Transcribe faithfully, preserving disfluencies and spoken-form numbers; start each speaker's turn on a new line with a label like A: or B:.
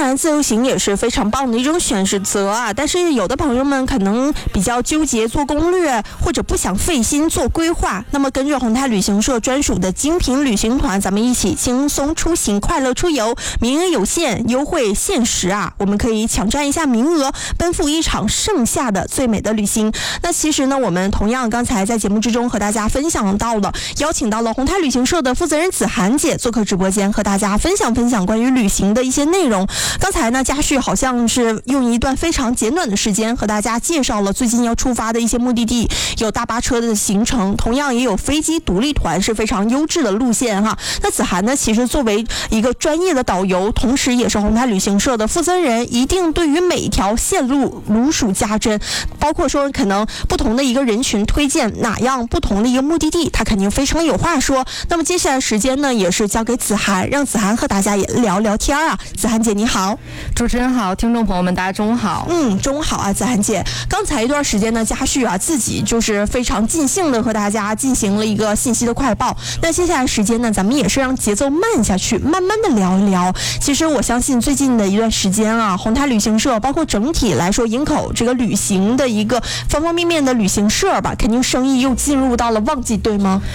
A: 然自由行也是非常棒的一种选择啊，但是有的朋友们可能比较纠结做攻略，或者不想费心做规划，那么跟着宏泰旅行社专属的精品旅行团，咱们一起轻松出行，快乐出游，名额有限，优惠限时啊，我们可以抢占一下名额，奔赴一场盛夏的最美的旅行。那其实呢，我们同样刚才在节目之中和大家分享到了，邀请到了宏泰旅行社的负责人子涵姐做客直播间，和大家分享分享关于旅行的一些内容。刚才呢，嘉旭好像是用一段非常简短的时间和大家介绍了最近要出发的一些目的地，有大巴车的行程，同样也有飞机独立团，是非常优质的路线哈。那子涵呢，其实作为一个专业的导游，同时也是宏泰旅行社的负责人，一定对于每一条线路如数家珍，包括说可能不同的一个人群推荐哪样不同的一个目的地，他肯定非常有话说。那么接下来时间呢，也是交给子涵，让子涵和大家也聊聊天啊。子涵姐你好。
B: 主持人好，听众朋友们大家中午好。
A: 嗯，中午好啊，子涵姐。刚才一段时间呢，嘉旭啊自己就是非常尽兴的和大家进行了一个信息的快报。那接下来时间呢，咱们也是让节奏慢下去，慢慢的聊一聊。其实我相信最近的一段时间啊，宏泰旅行社包括整体来说营口这个旅行的一个方方面面的旅行社吧，肯定生意又进入到了旺季，对吗？